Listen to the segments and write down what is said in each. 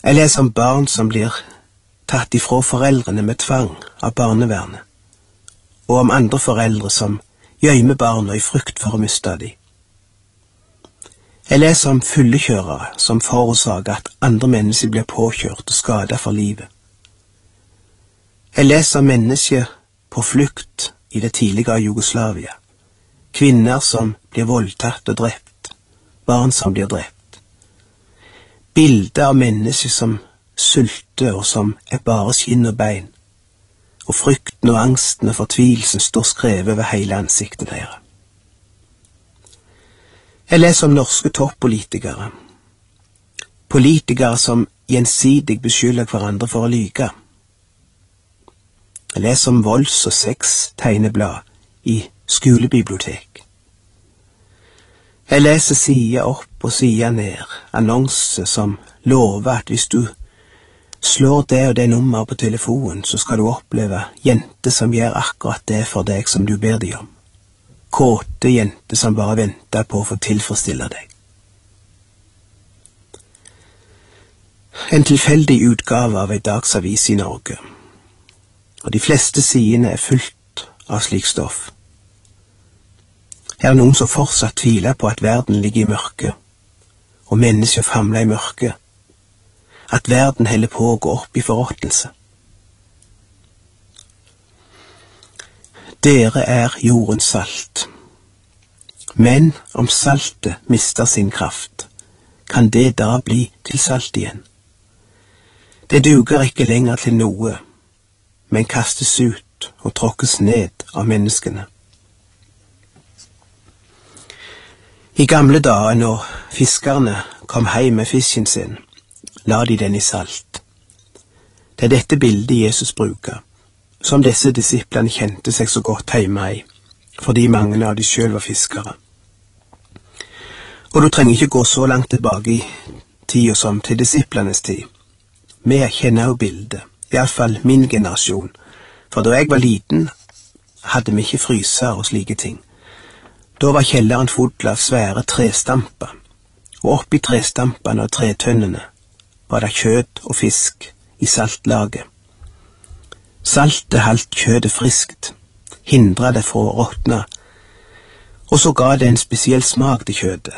Jeg leser om barn som blir tatt ifra foreldrene med tvang av barnevernet, og om andre foreldre som gjemmer barna i frykt for å miste dem. Jeg leser om fyllekjørere som forårsaker at andre mennesker blir påkjørt og skadet for livet. Jeg leser om mennesker på flukt i det tidligere Jugoslavia, kvinner som blir voldtatt og drept, barn som blir drept. Bilder av mennesker som sulter og som er bare skinn og bein, og frykten og angsten og fortvilelsen står skrevet over hele ansiktet deres. Jeg leser om norske toppolitikere, politikere som gjensidig beskylder hverandre for å lyge. Jeg leser om volds- og sex-tegneblad i skolebibliotek. Jeg leser side opp og side ned, annonser som lover at hvis du slår det og det nummer på telefonen, så skal du oppleve jenter som gjør akkurat det for deg som du ber dem om. Kåte jenter som bare venter på å få tilfredsstille deg. En tilfeldig utgave av en dagsavis i Norge, og de fleste sidene er fullt av slik stoff. Her er noen som fortsatt tviler på at verden ligger i mørke, og mennesker famler i mørke, at verden heller på å gå opp i forråtnelse. Dere er jordens salt. Men om saltet mister sin kraft, kan det da bli til salt igjen? Det duger ikke lenger til noe, men kastes ut og tråkkes ned av menneskene. I gamle dager, når fiskerne kom hjem med fisken sin, la de den i salt. Det er dette bildet Jesus bruker, som disse disiplene kjente seg så godt hjemme i, fordi mange av de selv var fiskere. Og du trenger ikke gå så langt tilbake i tida som til disiplenes tid. Vi kjenner jo bildet, i alle fall min generasjon, for da jeg var liten, hadde vi ikke fryser og slike ting. Da var kjelleren full av svære trestamper, og oppi trestampene og tretønnene var det kjøtt og fisk i saltlaget. Saltet holdt kjøttet friskt, hindret det fra å råtne, og så ga det en spesiell smak til kjøttet,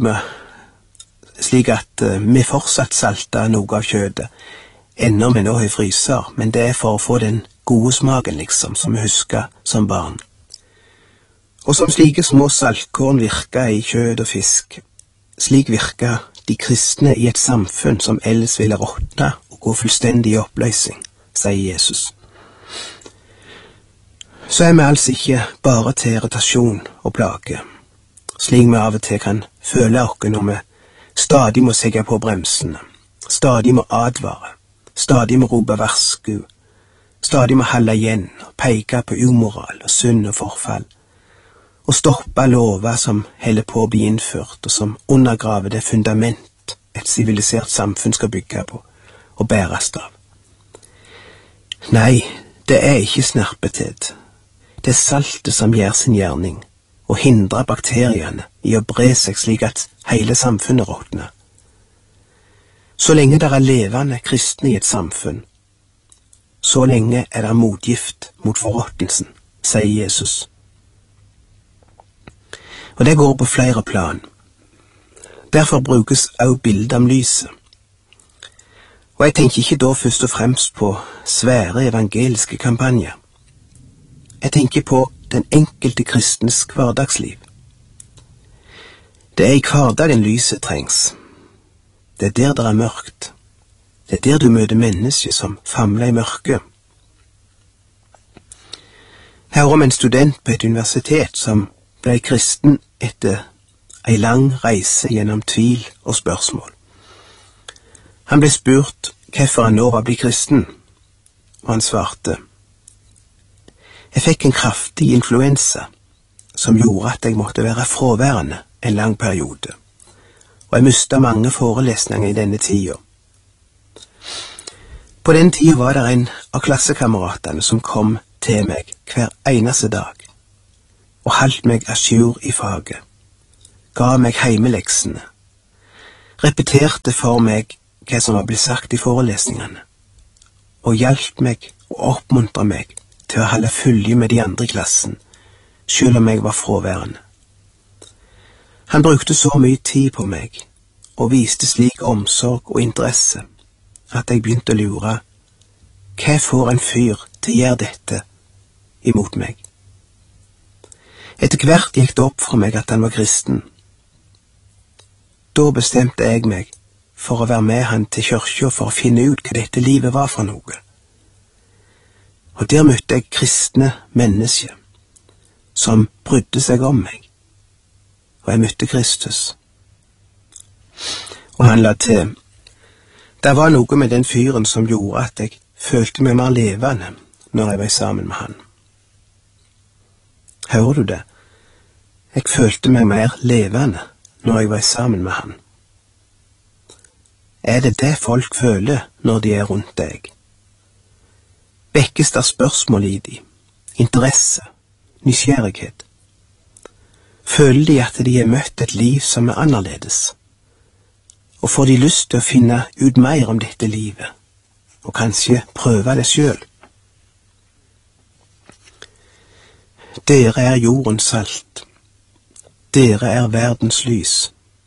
slik at vi fortsatt saltet noe av kjøttet, ennå vi nå har fryser, men det er for å få den gode smaken liksom, som vi husker som barn. Og som slike små saltkorn virker i kjøtt og fisk, slik virker de kristne i et samfunn som ellers ville råtne og gå fullstendig i oppløsning, sier Jesus. Så er vi altså ikke bare til irritasjon og plage, slik vi av og til kan føle oss når vi stadig må segge på bremsene, stadig må advare, stadig må rope varsku, stadig må holde igjen og peke på umoral og synd og forfall, og stoppe lover som holder på å bli innført, og som undergraver det fundament et sivilisert samfunn skal bygge på og bæres av. Nei, det er ikke snerpethet. Det er saltet som gjør sin gjerning, og hindrer bakteriene i å bre seg slik at hele samfunnet råtner. Så lenge det er levende kristne i et samfunn, så lenge er det motgift mot forråtnelsen, sier Jesus. Og det går på flere plan. Derfor brukes også bildet om lyset. Og jeg tenker ikke da først og fremst på svære evangeliske kampanjer. Jeg tenker på den enkelte kristnes hverdagsliv. Det er i hverdagen lyset trengs. Det er der det er mørkt. Det er der du møter mennesker som famler i mørket. Her om en student på et universitet som ble kristen etter en lang reise gjennom tvil og spørsmål. Han ble spurt hvorfor han nå var blitt kristen, og han svarte: Jeg fikk en kraftig influensa som gjorde at jeg måtte være fraværende en lang periode, og jeg mistet mange forelesninger i denne tida. På den tida var det en av klassekameratene som kom til meg hver eneste dag, og holdt meg à jour i faget, ga meg heimeleksene, repeterte for meg hva som var blitt sagt i forelesningene, og hjalp meg og oppmuntret meg til å holde følge med de andre i klassen, selv om jeg var fraværende. Han brukte så mye tid på meg, og viste slik omsorg og interesse, at jeg begynte å lure, hva får en fyr til å gjøre dette imot meg? Etter hvert gikk det opp for meg at han var kristen. Da bestemte jeg meg for å være med han til kirka for å finne ut hva dette livet var for noe. Og der møtte jeg kristne mennesker som brydde seg om meg, og jeg møtte Kristus. Og han la til, det var noe med den fyren som gjorde at jeg følte meg mer levende når jeg var sammen med han. Hører du det? Jeg følte meg mer levende når jeg var sammen med han. Er det det folk føler når de er rundt deg? Vekkes der spørsmål i de, interesse, nysgjerrighet? Føler de at de har møtt et liv som er annerledes? Og får de lyst til å finne ut mer om dette livet, og kanskje prøve det selv? Dere er jordens salt. Dere er verdens lys.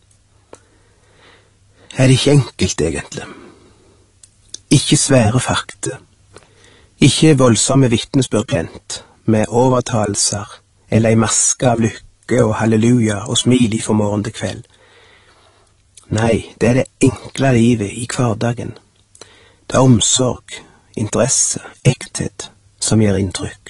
Er det ikke enkelt egentlig? Ikke svære fakta. Ikke voldsomme vitnesbyrd med overtalelser eller ei maske av lykke og halleluja og smil fra morgen til kveld. Nei, det er det enkle livet i hverdagen. Det er omsorg, interesse, ekthet som gjør inntrykk.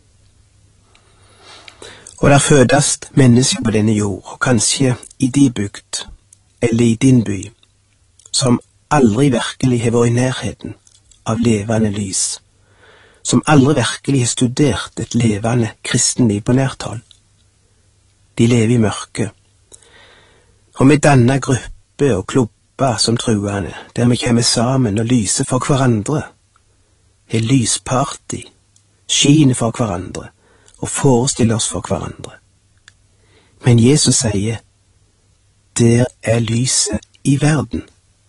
Og der fødes mennesker på denne jord, og kanskje i din bygd, eller i din by, som aldri virkelig har vært i nærheten av levende lys, som aldri virkelig har studert et levende kristenliv på nærtall. De lever i mørket. Og vi danner grupper og klubber som truende, der vi kommer sammen og lyser for hverandre, har lysparty, skiner for hverandre, og forestiller oss for hverandre. Men Jesus sier, der er lyset i verden.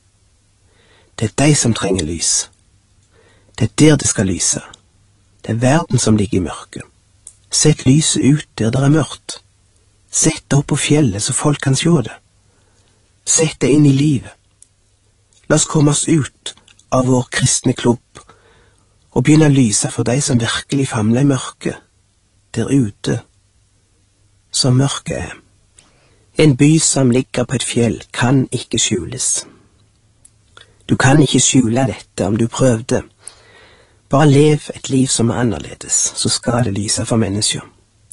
Det er de som trenger lys. Det er der det skal lyse. Det er verden som ligger i mørket. Sett lyset ut der det er mørkt. Sett det opp på fjellet så folk kan se det. Sett det inn i livet. La oss komme oss ut av vår kristne klubb og begynne å lyse for de som virkelig famler i mørket. Der ute, som mørket er. En by som ligger på et fjell kan ikke skjules. Du kan ikke skjule dette om du prøvde. Bare lev et liv som er annerledes, så skal det lyse for mennesker.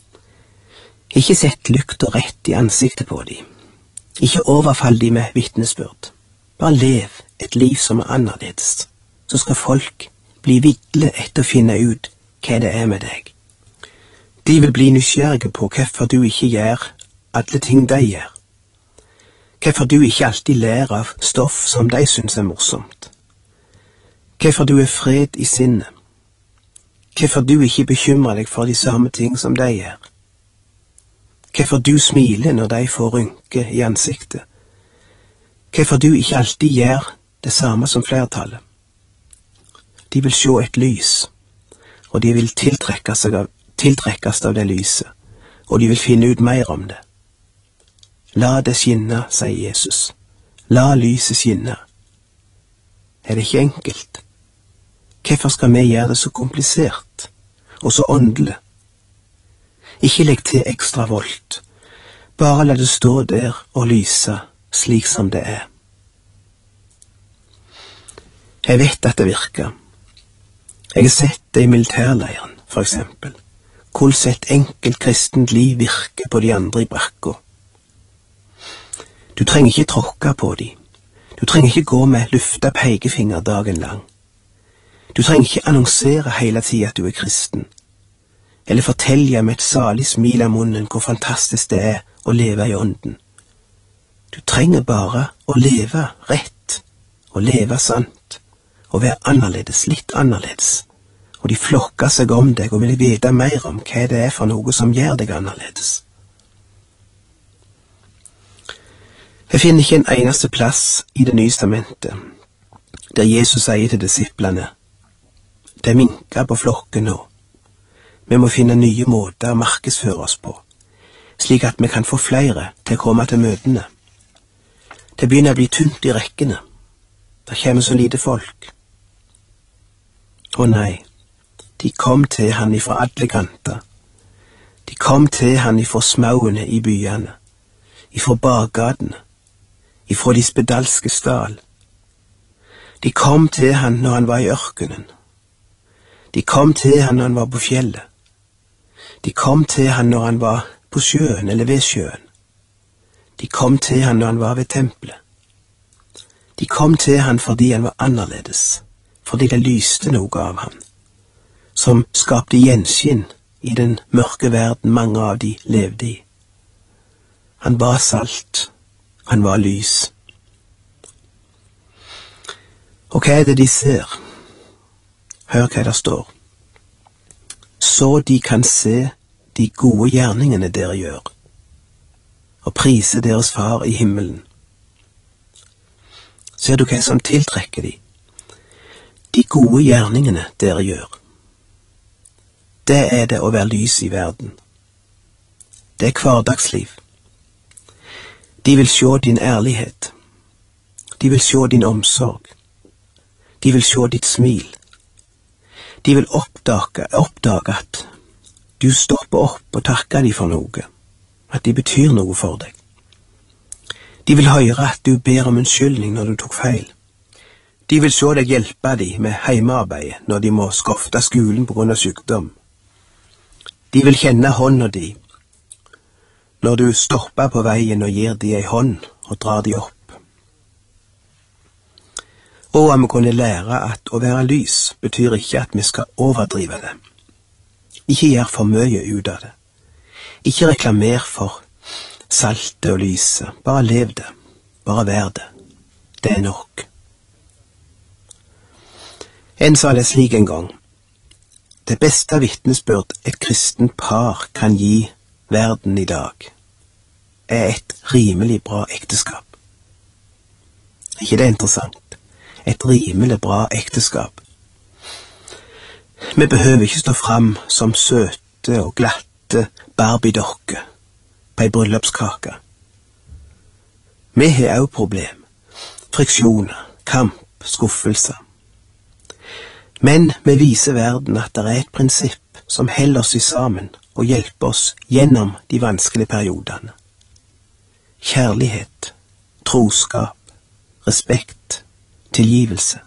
Ikke sett lykta rett i ansiktet på dem. Ikke overfall dem med vitnesbyrd. Bare lev et liv som er annerledes, så skal folk bli vidle etter å finne ut hva det er med deg. De vil bli nysgjerrige på hvorfor du ikke gjør alle ting de gjør. Hvorfor du ikke alltid lærer av stoff som de synes er morsomt. Hvorfor du er fred i sinnet. Hvorfor du ikke bekymrer deg for de samme ting som de gjør. Hvorfor du smiler når de får rynke i ansiktet. Hvorfor du ikke alltid gjør det samme som flertallet. De vil se et lys, og de vil tiltrekkes av det lyset, og de vil finne ut mer om det. La det skinne, sier Jesus. La lyset skinne. Er det ikke enkelt? Hvorfor skal vi gjøre det så komplisert, og så åndelig? Ikke legg til ekstra volt. Bare la det stå der og lyse slik som det er. Jeg vet at det virker. Jeg har sett det i militærleiren, for eksempel. Hvordan et enkelt kristent liv virker på de andre i brakka. Du trenger ikke tråkke på dem. Du trenger ikke gå med lufta pekefinger dagen lang. Du trenger ikke annonsere hele tiden at du er kristen, eller fortelle med et salig smil av munnen hvor fantastisk det er å leve i ånden. Du trenger bare å leve rett, og leve sant, og være annerledes, litt annerledes. Og de flokker seg om deg og vil vite mer om hva det er for noe som gjør deg annerledes. Jeg finner ikke en eneste plass i Det nye testamentet der Jesus sier til disiplene: det minker på flokken nå. Vi må finne nye måter å markedsføre oss på, slik at vi kan få flere til å komme til møtene. Det begynner å bli tynt i rekkene. Det kommer så lite folk. Å nei, de kom til han ifra alle kanter. De kom til han ifra smauene i byene, ifra bakgatene, ifra de spedalske stall. De kom til han når han var i ørkenen. De kom til han når han var på fjellet. De kom til han når han var på sjøen eller ved sjøen. De kom til han når han var ved tempelet. De kom til han fordi han var annerledes, fordi det lyste noe av han, som skapte gjenskinn i den mørke verden mange av de levde i. Han var salt, han var lys. Og hva er det de ser? Hør hva det står. Så de kan se de gode gjerningene dere gjør, og prise deres far i himmelen. Ser du hva som tiltrekker de? De gode gjerningene dere gjør. Det er det å være lys i verden. Det er hverdagsliv. De vil se din ærlighet. De vil se din omsorg. De vil se ditt smil. De vil oppdage at du stopper opp og takker dem for noe, at de betyr noe for deg. De vil høre at du ber om unnskyldning når du tok feil. De vil se deg hjelpe dem med heimearbeidet når de må skofte skolen på grunn av sykdom. De vil kjenne hånda di når du stopper på veien og gir dem ei hånd og drar dem opp. Og om vi kunne lære at å være lys betyr ikke at vi skal overdrive det. Ikke gjør for mye ut av det. Ikke reklamer for saltet og lyset. Bare lev det. Bare vær det. Det er nok. En sa det slik en gang: det beste vitnesbyrd et kristent par kan gi verden i dag, er et rimelig bra ekteskap. Er ikke det interessant? Et rimelig bra ekteskap. Vi behøver ikke stå fram som søte og glatte Barbie-dokker på ei bryllupskake. Vi har også problem. Friksjoner, kamp, skuffelser. Men vi viser verden at det er et prinsipp som holder oss sammen og hjelper oss gjennom de vanskelige periodene. Kjærlighet, troskap, respekt, tilgivelse.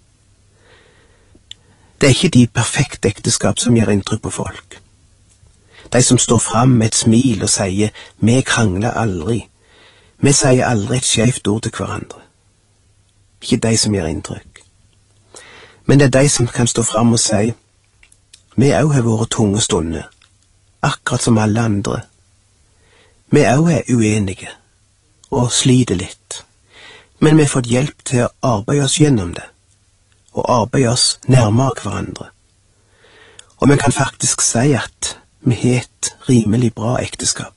Det er ikke de perfekte ekteskap som gjør inntrykk på folk. De som står fram med et smil og sier «vi krangler aldri», vi sier aldri et skjevt ord til hverandre. Ikke de som gjør inntrykk. Men det er de som kan stå fram og si «vi også har våre tunge stunder, akkurat som alle andre. Vi også er uenige og sliter litt, men vi har fått hjelp til å arbeide oss gjennom det, og arbeide oss nærmere hverandre. Og vi kan faktisk si at vi har et rimelig bra ekteskap.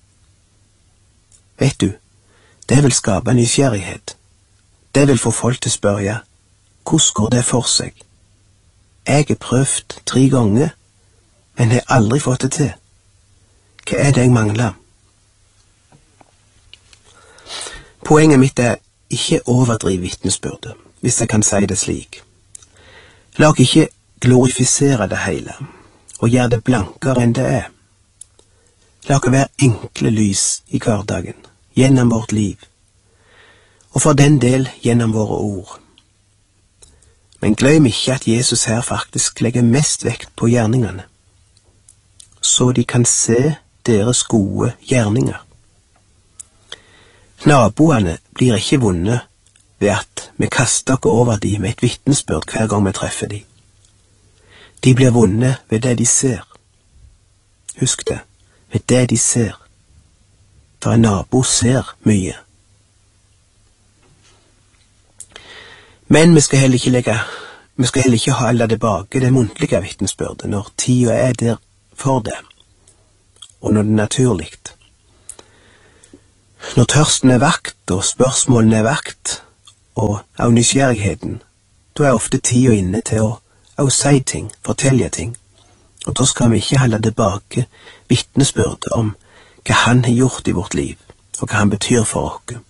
Vet du, det vil skape nysgjerrighet. Det vil få folk til å spørre, hvordan går det for seg? Jeg har prøvd 3 ganger, men har aldri fått det til. Hva er det jeg mangler? Poenget mitt er ikke overdriv vitnesbyrdet, hvis jeg kan si det slik. La oss ikke glorifisere det hele, og gjøre det blankere enn det er. La oss være enkle lys i hverdagen, gjennom vårt liv, og for den del gjennom våre ord. Men glem ikke at Jesus her faktisk legger mest vekt på gjerningene, så de kan se deres gode gjerninger. Naboene blir ikke vunnet ved at vi kaster oss over dem med et vitnesbyrd hver gang vi treffer dem. De blir vunnet ved det de ser. Husk det, ved det de ser. For en nabo ser mye. Men vi skal heller ikke holde tilbake det muntlige vitnesbyrdet når tida er der for det, og når det er naturlig. Når tørsten er vakt, og spørsmålene er vakt, og av nysgjerrigheten, Da ofte tida inne til å si ting, fortelle ting. Og da skal vi ikke holde tilbake vitnesbyrd om hva han har gjort i vårt liv, og hva han betyr for oss.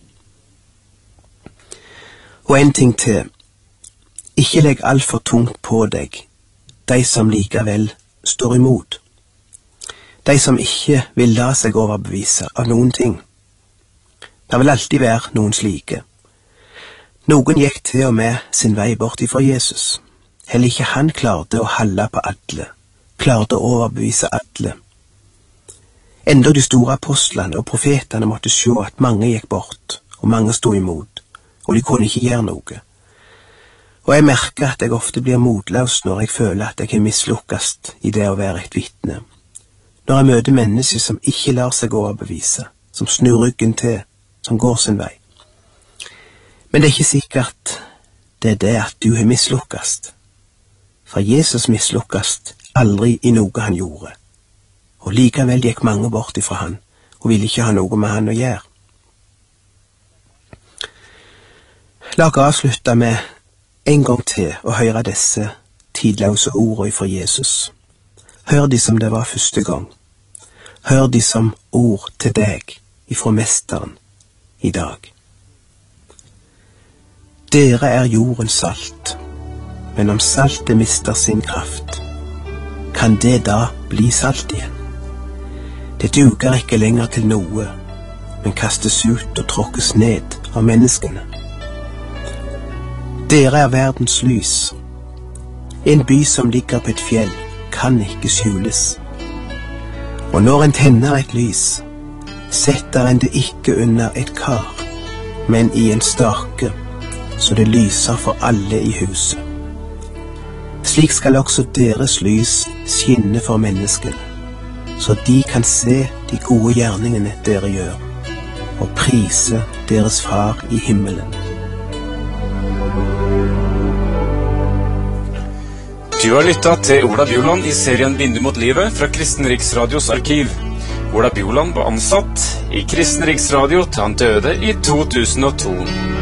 Og en ting til, ikke legg alt for tungt på deg, de som likevel står imot. De som ikke vil la seg overbevise av noen ting. Det vil alltid være noen slike. Noen gikk til og med sin vei bort ifra Jesus. Heller ikke han klarte å holde på alle, klarte å overbevise alle. Enda de store apostlene og profetene måtte se at mange gikk bort, og mange stod imot, og de kunne ikke gjøre noe. Og jeg merker at jeg ofte blir motløs når jeg føler at jeg har mislukkast i det å være et vitne. Når jeg møter mennesker som ikke lar seg overbevise, som snur ryggen til, som går sin vei. Men det er ikke sikkert det er det at du har mislukkast. For Jesus mislukkast aldri i noe han gjorde. Og likevel gikk mange bort ifra han, og ville ikke ha noe med han å gjøre. La oss avslutte med en gang til å høre disse tidløse ordene fra Jesus. Hør de som det var første gang. Hør de som ord til deg ifra Mesteren i dag. Dere er jordens salt, men om saltet mister sin kraft, kan det da bli salt igjen? Det duger ikke lenger til noe, men kastes ut og tråkkes ned av menneskene. Dere er verdens lys. En by som ligger på et fjell kan ikke skjules. Og når en tenner et lys, setter en det ikke under et kar, men i en stake, så det lyser for alle i huset. Slik skal også deres lys skinne for menneskene, så de kan se de gode gjerningene dere gjør, og prise deres far i himmelen. Du har lyttet til Ola Bjoland i serien Vindu mot livet fra Kristen Riksradios arkiv. Ola Bjoland var ansatt i Kristen Riksradio til han døde i 2002.